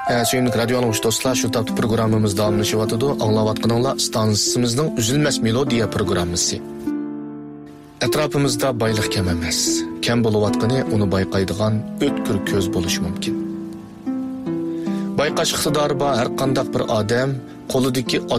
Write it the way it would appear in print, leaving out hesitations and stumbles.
Suyumlik radio anglagıç dostlar, şu tapda programımız davamlaşıvatıdı. Anglavatqanыңlar stansimizning Üzülmez melodiya programmasi. Etrafımızda baylık kam emas. Kam bo'layotgani uni bayqaydigan o'tkir ko'z bo'lishi mumkin. Bayqash iqtidori bor har qanday bir odam qo'lidagi